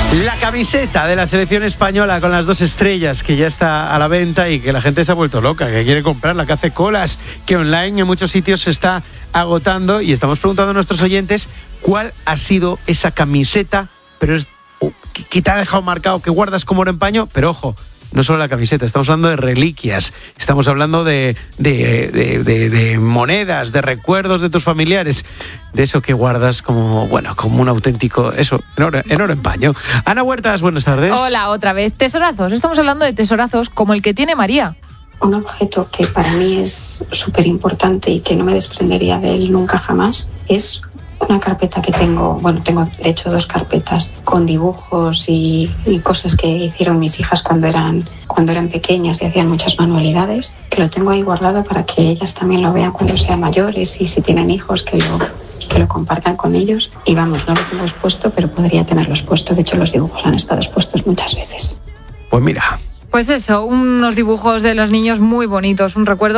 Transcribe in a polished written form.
La camiseta de la selección española con las 2 estrellas que ya está a la venta y que la gente se ha vuelto loca, que quiere comprarla, que hace colas, que online en muchos sitios se está agotando, y estamos preguntando a nuestros oyentes cuál ha sido esa camiseta, pero es que te ha dejado marcado, que guardas como oro en paño. Pero ojo, no solo la camiseta, estamos hablando de reliquias, estamos hablando de monedas, de recuerdos de tus familiares, de eso que guardas como un auténtico, eso, en oro en paño. Ana Huertas, buenas tardes. Hola, otra vez. Tesorazos, estamos hablando de tesorazos como el que tiene María. Un objeto que para mí es súper importante y que no me desprendería de él nunca jamás es una carpeta que tengo de hecho 2 carpetas con dibujos y cosas que hicieron mis hijas cuando eran pequeñas y hacían muchas manualidades, que lo tengo ahí guardado para que ellas también lo vean cuando sean mayores, y si tienen hijos que lo compartan con ellos. Y vamos, no lo tengo expuesto, pero podría tenerlos puestos. De hecho, los dibujos han estado expuestos muchas veces. Pues mira. Pues eso, unos dibujos de los niños muy bonitos, un recuerdo